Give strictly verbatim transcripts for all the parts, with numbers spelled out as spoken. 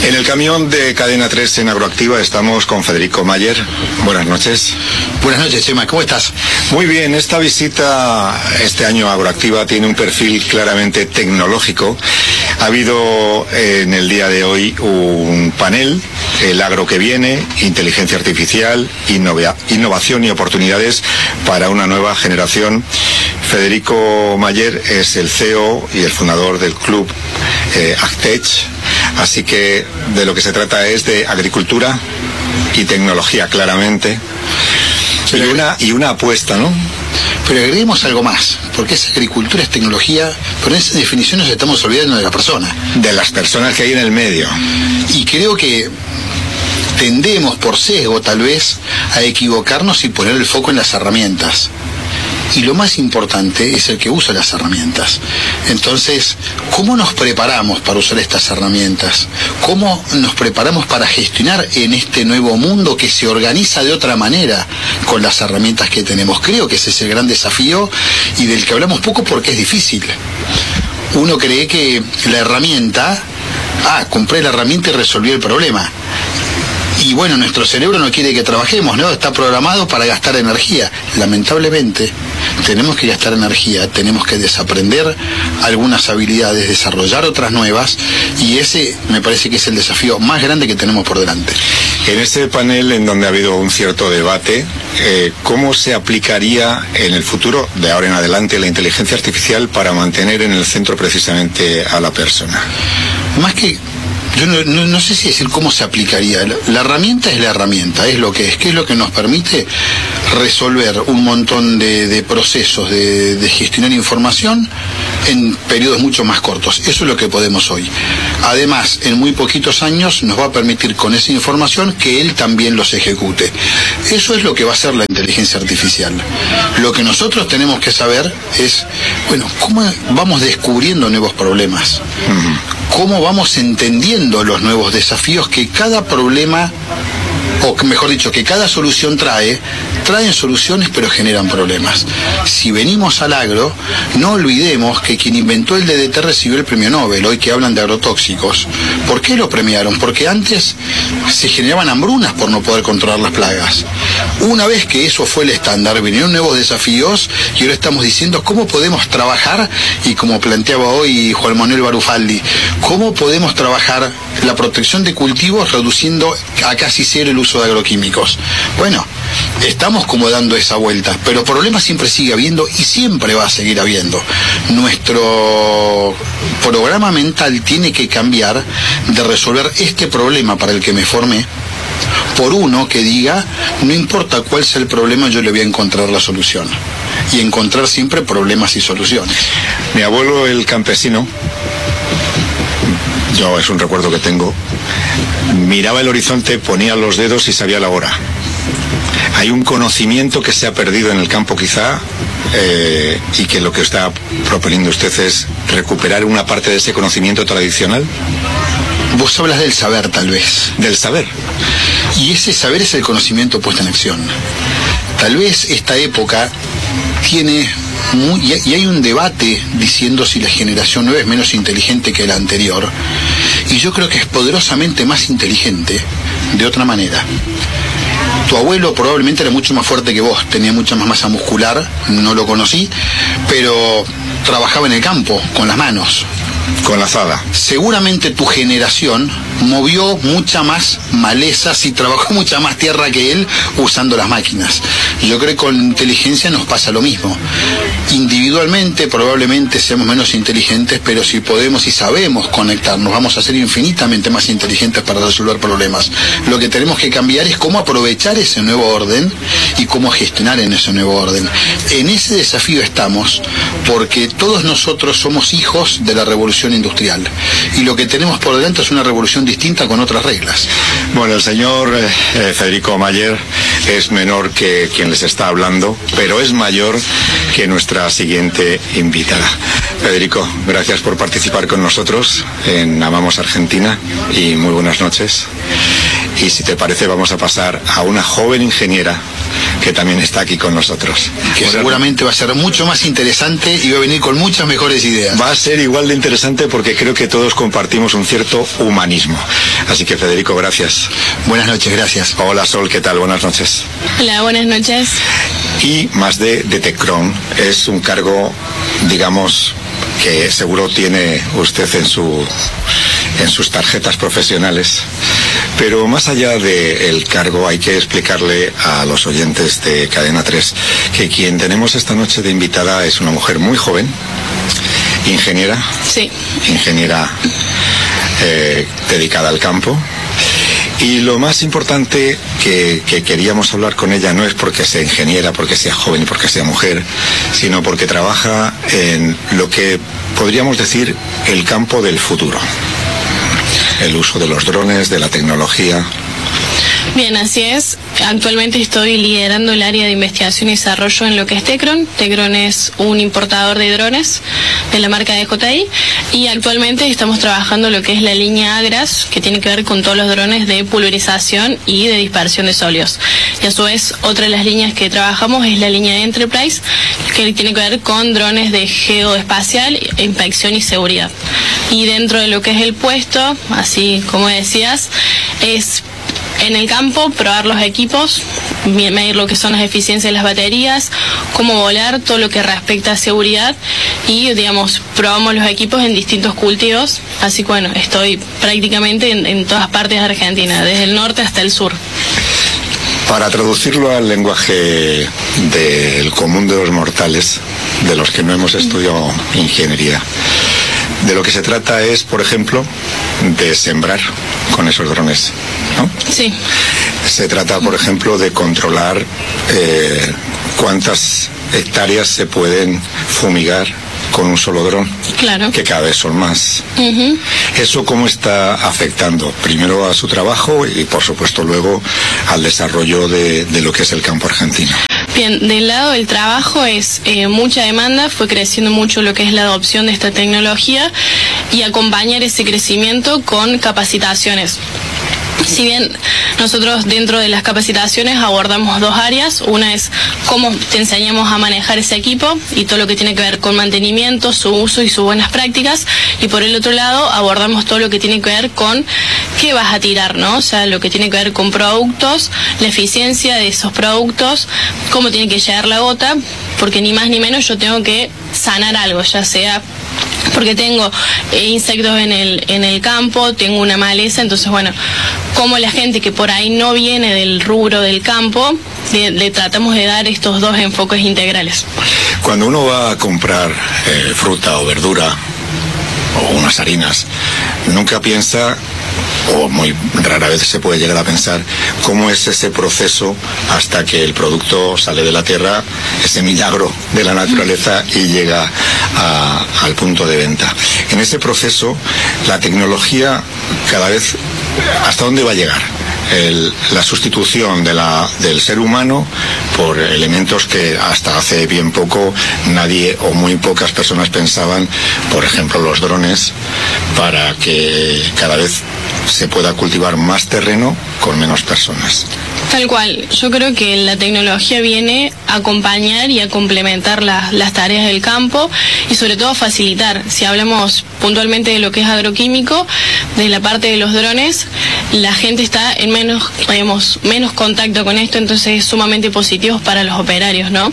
En el camión de Cadena tres en Agroactiva estamos con Federico Mayer. Buenas noches. Buenas noches, Chema, ¿cómo estás? Muy bien, esta visita este año a Agroactiva tiene un perfil claramente tecnológico. Ha habido en el día de hoy un panel, el agro que viene, inteligencia artificial, innova, innovación y oportunidades para una nueva generación. Federico Mayer es el C E O y el fundador del club eh, Agtech, así que de lo que se trata es de agricultura y tecnología, claramente, y una, y una apuesta, ¿no? Pero agreguemos algo más, porque es agricultura, es tecnología, pero en esa definición nos estamos olvidando de la persona. De las personas que hay en el medio. Y creo que tendemos por sesgo, tal vez, a equivocarnos y poner el foco en las herramientas. Y lo más importante es el que usa las herramientas. Entonces, ¿cómo nos preparamos para usar estas herramientas? ¿Cómo nos preparamos para gestionar en este nuevo mundo que se organiza de otra manera con las herramientas que tenemos? Creo que ese es el gran desafío y del que hablamos poco porque es difícil. Uno cree que la herramienta, ah, compré la herramienta y resolví el problema. Y bueno, nuestro cerebro no quiere que trabajemos, ¿no? Está programado para gastar energía. Lamentablemente, tenemos que gastar energía, tenemos que desaprender algunas habilidades, desarrollar otras nuevas, y ese me parece que es el desafío más grande que tenemos por delante. En este panel, en donde ha habido un cierto debate, eh, ¿cómo se aplicaría en el futuro, de ahora en adelante, la inteligencia artificial para mantener en el centro precisamente a la persona? Más que... Yo no, no, no sé si decir cómo se aplicaría. La, la herramienta es la herramienta, es lo que es, que es lo que nos permite resolver un montón de, de procesos de, de gestionar información en periodos mucho más cortos. Eso es lo que podemos hoy. Además, en muy poquitos años nos va a permitir con esa información que él también los ejecute. Eso es lo que va a hacer la inteligencia artificial. Lo que nosotros tenemos que saber es, bueno, cómo vamos descubriendo nuevos problemas. Uh-huh. Cómo vamos entendiendo los nuevos desafíos que cada problema, o mejor dicho, que cada solución trae, traen soluciones pero generan problemas. Si venimos al agro, no olvidemos que quien inventó el D D T recibió el premio Nobel, hoy que hablan de agrotóxicos. ¿Por qué lo premiaron? Porque antes se generaban hambrunas por no poder controlar las plagas. Una vez que eso fue el estándar, vinieron nuevos desafíos y ahora estamos diciendo cómo podemos trabajar, y como planteaba hoy Juan Manuel Barufaldi, cómo podemos trabajar la protección de cultivos reduciendo a casi cero el uso de agroquímicos. Bueno, estamos como dando esa vuelta, pero problemas siempre sigue habiendo y siempre va a seguir habiendo. Nuestro programa mental tiene que cambiar de resolver este problema para el que me formé por uno que diga, no importa cuál sea el problema, yo le voy a encontrar la solución. Y encontrar siempre problemas y soluciones. Mi abuelo, el campesino, yo es un recuerdo que tengo, miraba el horizonte, ponía los dedos y sabía la hora. Hay un conocimiento que se ha perdido en el campo quizá, eh, y que lo que está proponiendo usted es recuperar una parte de ese conocimiento tradicional. Vos hablas del saber, tal vez. Del saber. Y ese saber es el conocimiento puesto en acción. Tal vez esta época tiene... Muy, y hay un debate diciendo si la generación nueva es menos inteligente que la anterior, y yo creo que es poderosamente más inteligente de otra manera. Tu abuelo probablemente era mucho más fuerte que vos, tenía mucha más masa muscular, no lo conocí, pero trabajaba en el campo con las manos, con la azada. Seguramente tu generación movió mucha más malezas y trabajó mucha más tierra que él usando las máquinas. Yo creo que con inteligencia nos pasa lo mismo. Individualmente probablemente seamos menos inteligentes, pero si podemos y sabemos conectarnos, vamos a ser infinitamente más inteligentes para resolver problemas. Lo que tenemos que cambiar es cómo aprovechar ese nuevo orden y cómo gestionar en ese nuevo orden. En ese desafío estamos, porque todos nosotros somos hijos de la revolución industrial, y lo que tenemos por delante es una revolución distinta con otras reglas. Bueno, el señor eh, Federico Mayer es menor que quien les está hablando, pero es mayor que nuestra siguiente invitada. Federico, gracias por participar con nosotros en Amamos Argentina y muy buenas noches. y si te parece vamos a pasar a una joven ingeniera que también está aquí con nosotros. Que bueno, seguramente va a ser mucho más interesante y va a venir con muchas mejores ideas. Va a ser igual de interesante porque creo que todos compartimos un cierto humanismo. Así que Federico, gracias. Buenas noches, gracias. Hola Sol, ¿qué tal? Buenas noches. Hola, buenas noches. Y más de, de Tecron, es un cargo, digamos, que seguro tiene usted en su en sus tarjetas profesionales, pero más allá del cargo hay que explicarle a los oyentes de Cadena tres que quien tenemos esta noche de invitada es una mujer muy joven, ingeniera, sí, ingeniera eh, dedicada al campo. Y lo más importante que, que queríamos hablar con ella no es porque sea ingeniera, porque sea joven y porque sea mujer, sino porque trabaja en lo que podríamos decir el campo del futuro. El uso de los drones, de la tecnología. Bien, así es. Actualmente estoy liderando el área de investigación y desarrollo en lo que es Tecron. Tecron es un importador de drones de la marca D J I y actualmente estamos trabajando lo que es la línea Agras, que tiene que ver con todos los drones de pulverización y de dispersión de sólidos. Y a su vez, otra de las líneas que trabajamos es la línea Enterprise, que tiene que ver con drones de geoespacial, inspección y seguridad. Y dentro de lo que es el puesto, así como decías, es en el campo probar los equipos, medir lo que son las eficiencias de las baterías, cómo volar, todo lo que respecta a seguridad y, digamos, probamos los equipos en distintos cultivos, así que bueno, estoy prácticamente en, en todas partes de Argentina, desde el norte hasta el sur. Para traducirlo al lenguaje del común de los mortales, de los que no hemos estudiado ingeniería, de lo que se trata es, por ejemplo, de sembrar con esos drones, ¿no? Sí. Se trata, por ejemplo, de controlar eh, cuántas hectáreas se pueden fumigar con un solo dron, claro, que cada vez son más. Uh-huh. ¿Eso cómo está afectando? Primero a su trabajo y, por supuesto, luego al desarrollo de, de lo que es el campo argentino. Bien, del lado del trabajo es eh, mucha demanda, fue creciendo mucho lo que es la adopción de esta tecnología y acompañar ese crecimiento con capacitaciones. Si bien nosotros dentro de las capacitaciones abordamos dos áreas, una es cómo te enseñamos a manejar ese equipo y todo lo que tiene que ver con mantenimiento, su uso y sus buenas prácticas, y por el otro lado abordamos todo lo que tiene que ver con qué vas a tirar, ¿no? O sea, lo que tiene que ver con productos, la eficiencia de esos productos, cómo tiene que llegar la gota, porque ni más ni menos yo tengo que sanar algo, ya sea porque tengo eh, insectos en el en el campo, tengo una maleza, entonces bueno, como la gente que por ahí no viene del rubro del campo, le, le tratamos de dar estos dos enfoques integrales. Cuando uno va a comprar eh, fruta o verdura o unas harinas, nunca piensa, o muy rara vez se puede llegar a pensar, cómo es ese proceso hasta que el producto sale de la tierra, ese milagro de la naturaleza, y llega a, al punto de venta. En ese proceso, la tecnología cada vez, ¿hasta dónde va a llegar? El, la sustitución de la, del ser humano por elementos que hasta hace bien poco nadie o muy pocas personas pensaban, por ejemplo los drones, para que cada vez se pueda cultivar más terreno con menos personas. Tal cual, yo creo que la tecnología viene a acompañar y a complementar la, las tareas del campo y sobre todo a facilitar. Si hablamos puntualmente de lo que es agroquímico, de la parte de los drones, la gente está en menos, digamos, menos contacto con esto, entonces es sumamente positivo para los operarios, ¿no?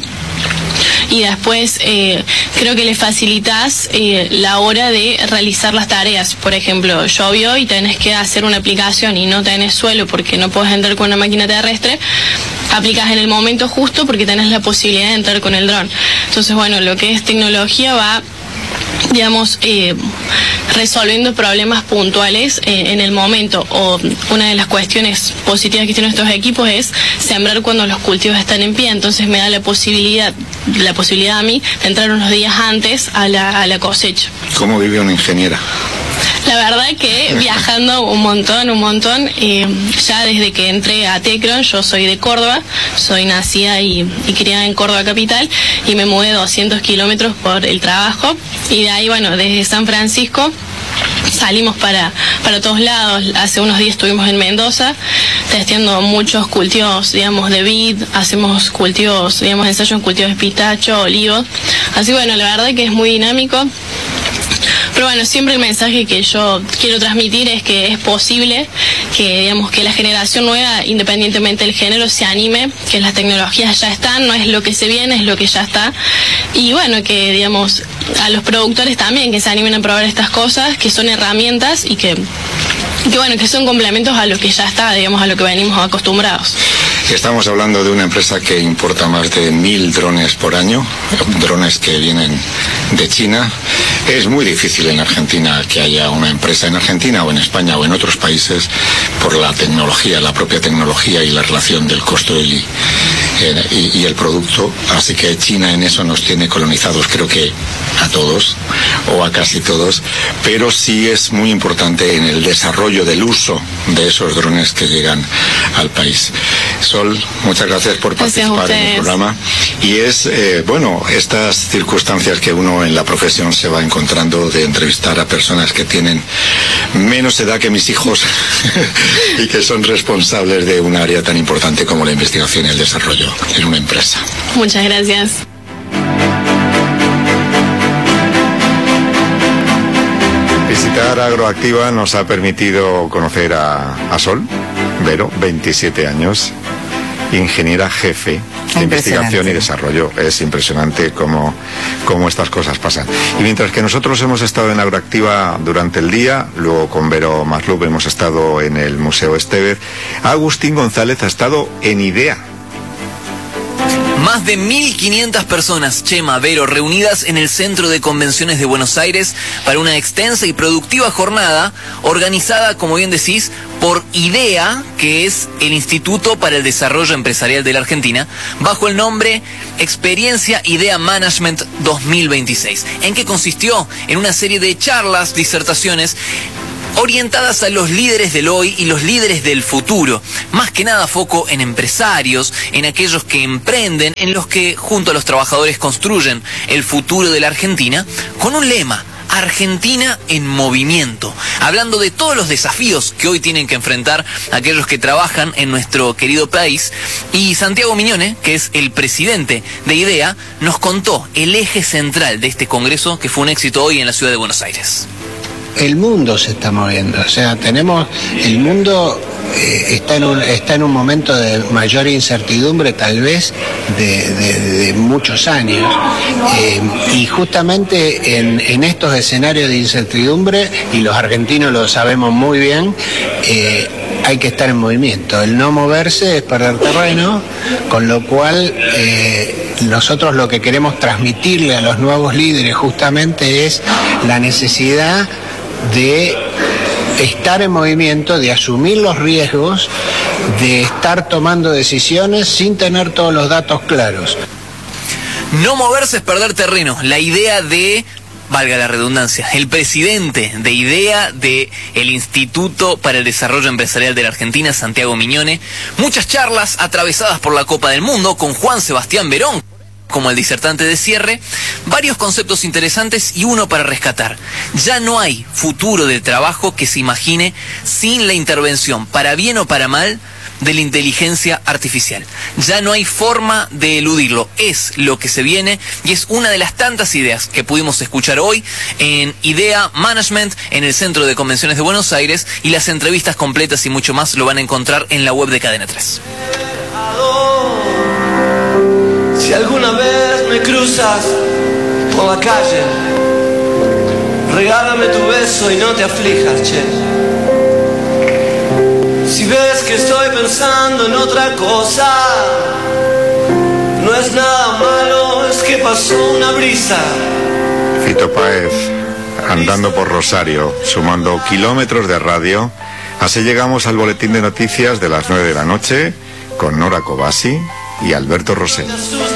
Y después eh, creo que le facilitas eh, la hora de realizar las tareas. Por ejemplo, llovió y tenés que hacer una aplicación y no tenés suelo porque no podés entrar con una máquina terrestre, aplicas en el momento justo porque tenés la posibilidad de entrar con el dron. Entonces, bueno, lo que es tecnología va, digamos, eh, resolviendo problemas puntuales eh, en el momento. O una de las cuestiones positivas que tienen estos equipos es sembrar cuando los cultivos están en pie, entonces me da la posibilidad la posibilidad a mí de entrar unos días antes a la, a la cosecha. ¿Cómo vive una ingeniera? La verdad que viajando un montón, un montón, eh, ya desde que entré a Tecron, yo soy de Córdoba, soy nacida y, y criada en Córdoba capital, y me mudé doscientos kilómetros por el trabajo, y de ahí, bueno, desde San Francisco salimos para, para todos lados. Hace unos días estuvimos en Mendoza testeando muchos cultivos, digamos, de vid, hacemos cultivos, digamos, ensayos en cultivos de pistacho, olivos. Así bueno, la verdad que es muy dinámico. Pero bueno, siempre el mensaje que yo quiero transmitir es que es posible que, digamos, que la generación nueva, independientemente del género, se anime, que las tecnologías ya están, no es lo que se viene, es lo que ya está. Y bueno, que, digamos, a los productores también que se animen a probar estas cosas, que son herramientas y que, que bueno, que son complementos a lo que ya está, digamos, a lo que venimos acostumbrados. Estamos hablando de una empresa que importa más de mil drones por año, drones que vienen de China. Es muy difícil en Argentina que haya una empresa en Argentina o en España o en otros países por la tecnología, la propia tecnología y la relación del costo y, y, y el producto. Así que China en eso nos tiene colonizados, creo que a todos o a casi todos, pero sí es muy importante en el desarrollo del uso de esos drones que llegan al país. Sol, muchas gracias por participar en el programa. Y es, eh, bueno, estas circunstancias que uno en la profesión se va encontrando de entrevistar a personas que tienen menos edad que mis hijos y que son responsables de un área tan importante como la investigación y el desarrollo en una empresa. Muchas gracias. Visitar Agroactiva nos ha permitido conocer a, a Sol Vero, veintisiete años, ingeniera jefe de investigación y desarrollo. Es impresionante cómo, cómo estas cosas pasan. Y mientras que nosotros hemos estado en Agroactiva durante el día, luego con Vero Maslup hemos estado en el Museo Estevez, Agustín González ha estado en IDEA. Más de mil quinientas personas, Chema, Vero, reunidas en el Centro de Convenciones de Buenos Aires para una extensa y productiva jornada organizada, como bien decís, por IDEA, que es el Instituto para el Desarrollo Empresarial de la Argentina, bajo el nombre Experiencia IDEA Management dos mil veintiséis. ¿En qué consistió? En una serie de charlas, disertaciones, orientadas a los líderes del hoy y los líderes del futuro. Más que nada foco en empresarios, en aquellos que emprenden, en los que junto a los trabajadores construyen el futuro de la Argentina, con un lema: Argentina en movimiento, hablando de todos los desafíos que hoy tienen que enfrentar aquellos que trabajan en nuestro querido país. Y Santiago Miñone, que es el presidente de IDEA, nos contó el eje central de este congreso, que fue un éxito hoy en la ciudad de Buenos Aires. El mundo se está moviendo, o sea, tenemos, el mundo eh, está, en un, está en un momento de mayor incertidumbre tal vez de, de, de muchos años, eh, y justamente en, en estos escenarios de incertidumbre, y los argentinos lo sabemos muy bien, eh, hay que estar en movimiento. El no moverse es perder terreno, con lo cual eh, nosotros lo que queremos transmitirle a los nuevos líderes justamente es la necesidad de estar en movimiento, de asumir los riesgos, de estar tomando decisiones sin tener todos los datos claros. No moverse es perder terreno. La idea de, valga la redundancia, el presidente de IDEA, de el Instituto para el Desarrollo Empresarial de la Argentina, Santiago Miñone. Muchas charlas atravesadas por la Copa del Mundo con Juan Sebastián Verón como el disertante de cierre, varios conceptos interesantes y uno para rescatar. Ya no hay futuro del trabajo que se imagine sin la intervención, para bien o para mal, de la inteligencia artificial. Ya no hay forma de eludirlo, es lo que se viene y es una de las tantas ideas que pudimos escuchar hoy en IDEA Management, en el Centro de Convenciones de Buenos Aires, y las entrevistas completas y mucho más lo van a encontrar en la web de Cadena tres. Si alguna vez me cruzas por la calle, regálame tu beso y no te aflijas, che. Si ves que estoy pensando en otra cosa, no es nada malo, es que pasó una brisa. Fito Páez, andando por Rosario, sumando kilómetros de radio. Así llegamos al boletín de noticias de las nueve de la noche con Nora Cobasi y Alberto Rosell.